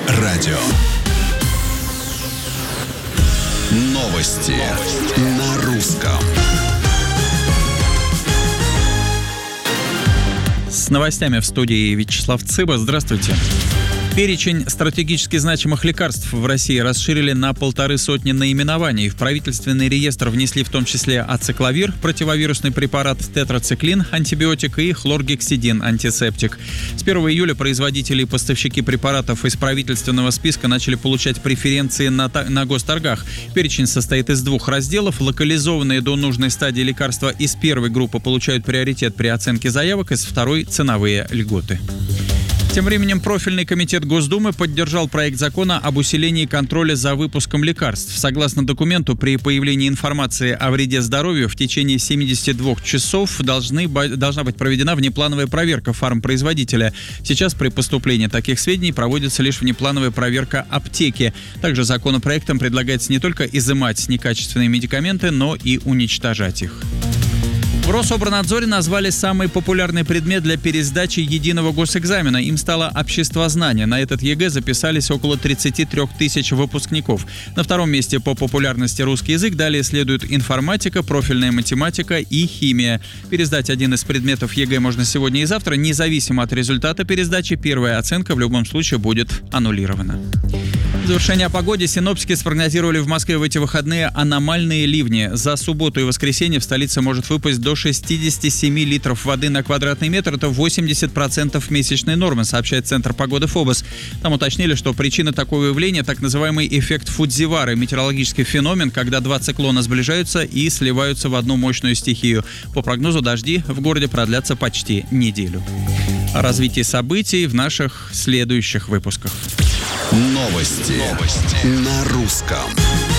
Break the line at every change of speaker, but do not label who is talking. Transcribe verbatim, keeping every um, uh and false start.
радио. Новости на русском.
С новостями в студии Вячеслав Цыба. Здравствуйте. Перечень стратегически значимых лекарств в России расширили на полторы сотни наименований. В правительственный реестр внесли в том числе ацикловир, противовирусный препарат, тетрациклин, антибиотик и хлоргексидин, антисептик. С первого июля производители и поставщики препаратов из правительственного списка начали получать преференции на, на госторгах. Перечень состоит из двух разделов. Локализованные до нужной стадии лекарства из первой группы получают приоритет при оценке заявок, из второй – ценовые льготы. Тем временем профильный комитет Госдумы поддержал проект закона об усилении контроля за выпуском лекарств. Согласно документу, при появлении информации о вреде здоровью в течение семидесяти двух часов должны, должна быть проведена внеплановая проверка фармпроизводителя. Сейчас при поступлении таких сведений проводится лишь внеплановая проверка аптеки. Также законопроектом предлагается не только изымать некачественные медикаменты, но и уничтожать их. В Рособорнадзоре назвали самый популярный предмет для пересдачи единого госэкзамена. Им стало обществознание. На этот ЕГЭ записались около тридцати трёх тысяч выпускников. На втором месте по популярности русский язык. Далее следуют информатика, профильная математика и химия. Пересдать один из предметов ЕГЭ можно сегодня и завтра. Независимо от результата пересдачи, первая оценка в любом случае будет аннулирована. В завершение о погоде. Синоптики спрогнозировали в Москве в эти выходные аномальные ливни. За субботу и воскресенье в столице может выпасть до шестидесяти семи литров воды на квадратный метр. Это восемьдесят процентов месячной нормы, сообщает Центр погоды ФОБОС. Там уточнили, что причина такого явления — так называемый эффект Фудзивары, метеорологический феномен, когда два циклона сближаются и сливаются в одну мощную стихию. По прогнозу, дожди в городе продлятся почти неделю. О развитии событий в наших следующих выпусках.
Новости, Новости на русском.